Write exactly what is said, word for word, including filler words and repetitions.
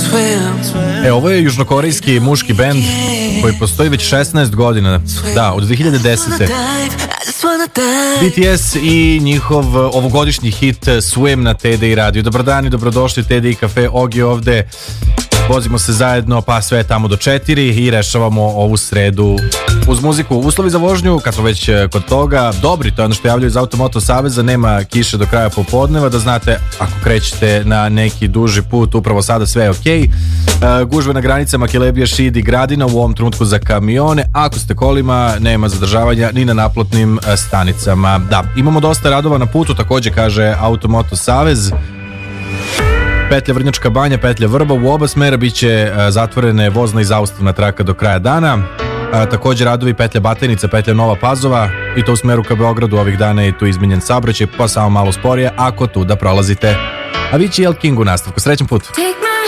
E, ovo je južnokorejski muški bend koji postoji već šesnaest godina. Da, od dve hiljade desete. B T S i njihov ovogodišnji hit Swim na T D I radio. Dobar dan i dobrodošli T D I Cafe. Ogi ovde. Vozimo se zajedno pa sve tamo do četiri i rešavamo ovu sredu uz muziku. Uslovi za vožnju, kad smo već kod toga, dobri, to je ono što javljaju iz Automoto Saveza, nema kiše do kraja popodneva, da znate, ako krećete na neki duži put, upravo sada sve je okej. Okay. Gužve na granicama Kelebija, Šid i Gradina u ovom trenutku za kamione, ako ste kolima, nema zadržavanja ni na naplotnim stanicama. Da, imamo dosta radova na putu, takođe kaže Automoto Savez. Petlja Vrnjačka Banja, petlja Vrba, u oba smera biće zatvorene vozna i zaustavna traka do kraja dana. A, također radovi petlja Batajnica, petlja Nova Pazova i to u smeru ka Beogradu. Ovih dana je tu izmenjen saobraćaj, pa samo malo sporije ako tu da prolazite. A vi će El King u nastavku. Srećan put!